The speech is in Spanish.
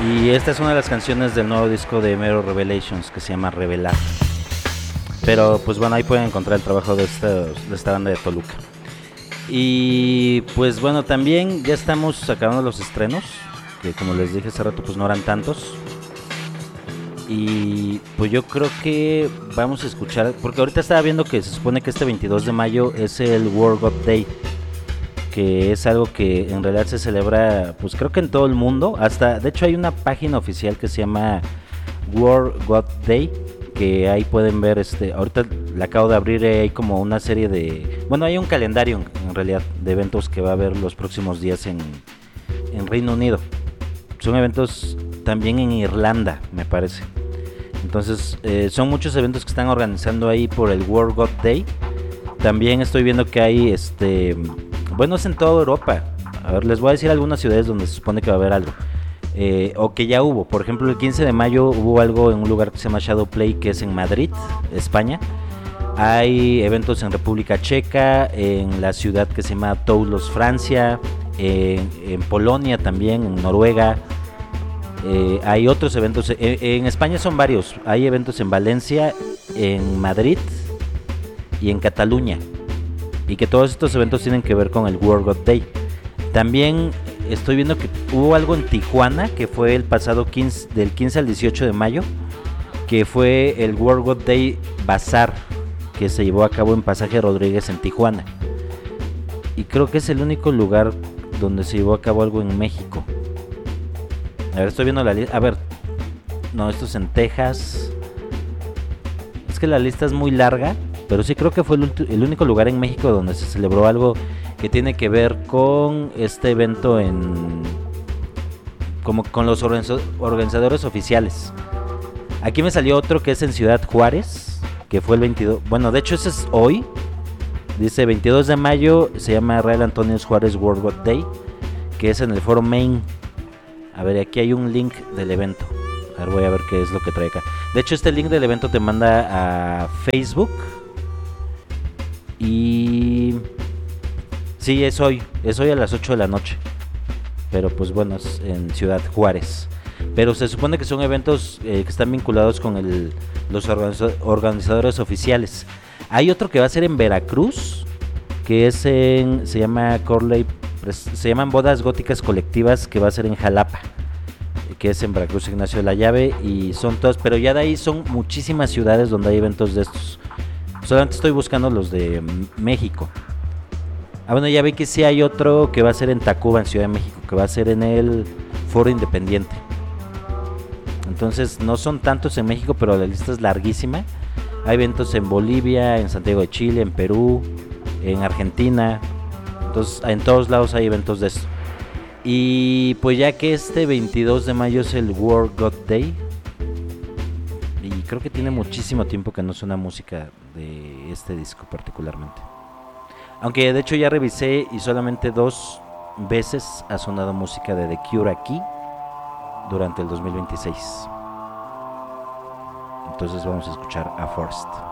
Y esta es una de las canciones del nuevo disco de Mero Revelations que se llama Revelar. Pero pues bueno, ahí pueden encontrar el trabajo de esta banda de Toluca. Y pues bueno, también ya estamos acabando los estrenos, que como les dije hace rato pues no eran tantos. Y pues yo creo que vamos a escuchar, porque ahorita estaba viendo que se supone que este 22 de mayo es el World God Day, que es algo que en realidad se celebra pues creo que en todo el mundo. Hasta de hecho hay una página oficial que se llama World God Day, que ahí pueden ver, ahorita la acabo de abrir, hay como una serie de, bueno, hay un calendario en realidad de eventos que va a haber los próximos días en Reino Unido. Son eventos también en Irlanda, me parece. Entonces son muchos eventos que están organizando ahí por el World God Day. También estoy viendo que hay bueno, es en toda Europa. A ver, les voy a decir algunas ciudades donde se supone que va a haber algo. O que ya hubo. Por ejemplo, el 15 de mayo hubo algo en un lugar que se llama Shadow Play, que es en Madrid, España. Hay eventos en República Checa, en la ciudad que se llama Toulouse, Francia, en Polonia también, en Noruega. Hay otros eventos. En España son varios. Hay eventos en Valencia, en Madrid y en Cataluña. Y que todos estos eventos tienen que ver con el World God Day. También estoy viendo que hubo algo en Tijuana, que fue el pasado del 15 al 18 de mayo, que fue el World God Day Bazar, que se llevó a cabo en Pasaje Rodríguez en Tijuana. Y creo que es el único lugar donde se llevó a cabo algo en México. A ver, estoy viendo la lista. A ver, no, esto es en Texas. Es que la lista es muy larga, pero sí creo que fue el único lugar en México donde se celebró algo que tiene que ver con este evento como con los organizadores oficiales. Aquí me salió otro que es en Ciudad Juárez, que fue el 22. Bueno, de hecho ese es hoy. Dice 22 de mayo, se llama Real Antonio Juárez World God Day, que es en el Foro Main. A ver, aquí hay un link del evento. A ver, voy a ver qué es lo que trae acá. De hecho, este link del evento te manda a Facebook. Y sí, es hoy a las 8 de la noche. Pero pues bueno, es en Ciudad Juárez. Pero se supone que son eventos que están vinculados con los organizadores oficiales. Hay otro que va a ser en Veracruz, que es se llama Corley, se llaman Bodas Góticas Colectivas, que va a ser en Jalapa, que es en Veracruz, Ignacio de la Llave. Y son todas, pero ya de ahí son muchísimas ciudades donde hay eventos de estos. Solamente estoy buscando los de México. Ah, bueno, ya vi que sí hay otro que va a ser en Tacuba, en Ciudad de México, que va a ser en el Foro Independiente. Entonces no son tantos en México, pero la lista es larguísima. Hay eventos en Bolivia, en Santiago de Chile, en Perú, en Argentina. Entonces en todos lados hay eventos de esto. Y pues ya que este 22 de mayo es el World God Day, y creo que tiene muchísimo tiempo que no suena música de este disco particularmente. Aunque de hecho ya revisé y solamente 2 veces ha sonado música de The Cure aquí durante el 2026. Entonces vamos a escuchar a Forced.